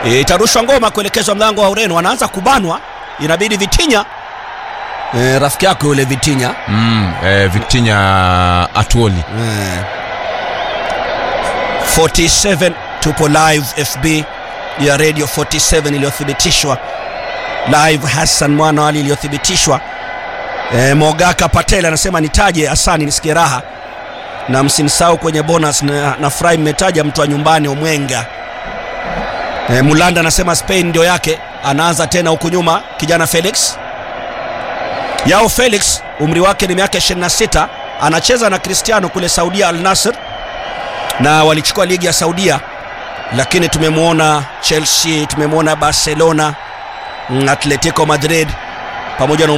Itarushwa ngoma kuelekezwa mlango wa Ureno. Anaanza kubanwa, inabidi Vitinha, rafiki yako yule Vitinha, Vitinha Atuoli. 47 tupo live FB ya Radio 47 iliyothibitishwa live. Hassan Mwana Ali iliyothibitishwa. Mogaka Patel anasema nitaje Hasani nisikie raha, na msinisahau kwenye bonus na fry mmetaja mtu wa nyumbani Omwenga. Mulanda anasema Spain ndio yake. Anaanza tena huku nyuma kijana Felix. Yao Felix umri wake ni miaka 26, anacheza na Cristiano kule Saudia Al Nassr, na walichukua ligi ya Saudia, lakini tumemwona Chelsea, tumemwona Barcelona, Atletico Madrid pamoja na